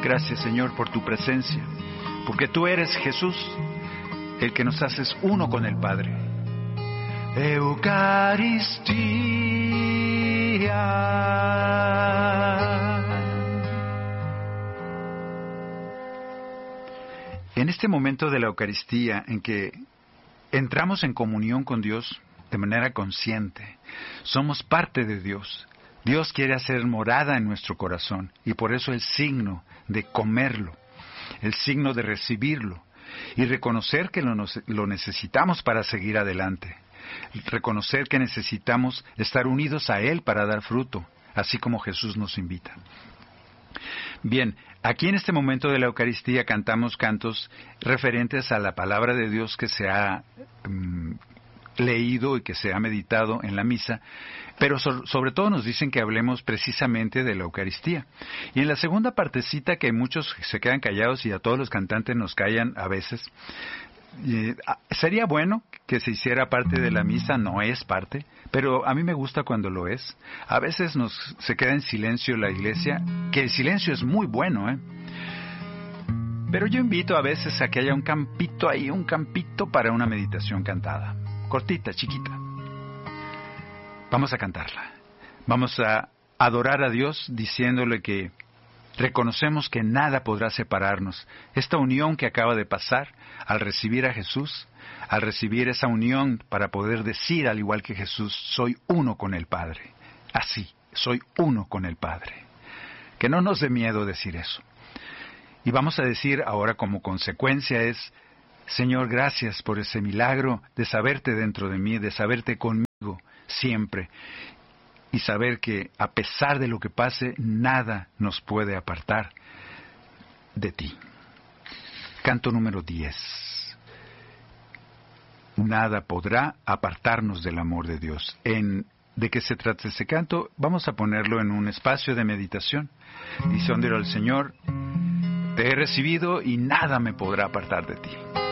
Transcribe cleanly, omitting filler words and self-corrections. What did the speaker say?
Gracias, Señor, por tu presencia, porque tú eres Jesús, el que nos haces uno con el Padre. Eucaristía. En este momento de la Eucaristía, en que entramos en comunión con Dios de manera consciente, somos parte de Dios. Dios quiere hacer morada en nuestro corazón y por eso el signo de comerlo, el signo de recibirlo y reconocer que lo necesitamos para seguir adelante, reconocer que necesitamos estar unidos a Él para dar fruto, así como Jesús nos invita. Bien, aquí en este momento de la Eucaristía cantamos cantos referentes a la palabra de Dios que se ha leído y que se ha meditado en la misa, pero sobre todo nos dicen que hablemos precisamente de la Eucaristía. Y en la segunda partecita, que muchos se quedan callados y a todos los cantantes nos callan a veces, sería bueno que se hiciera parte de la misa, no es parte, pero a mí me gusta cuando lo es. A veces se queda en silencio la iglesia, que el silencio es muy bueno, pero yo invito a veces a que haya un campito ahí, un campito para una meditación cantada. Cortita, chiquita. Vamos a cantarla. Vamos a adorar a Dios diciéndole que reconocemos que nada podrá separarnos. Esta unión que acaba de pasar al recibir a Jesús, al recibir esa unión para poder decir, al igual que Jesús, soy uno con el Padre. Así, soy uno con el Padre. Que no nos dé miedo decir eso. Y vamos a decir ahora como consecuencia es: Señor, gracias por ese milagro de saberte dentro de mí, de saberte conmigo siempre, y saber que a pesar de lo que pase, nada nos puede apartar de ti. Canto número 10. Nada podrá apartarnos del amor de Dios. ¿De qué se trata ese canto? Vamos a ponerlo en un espacio de meditación, diciéndole al Señor: te he recibido y nada me podrá apartar de ti.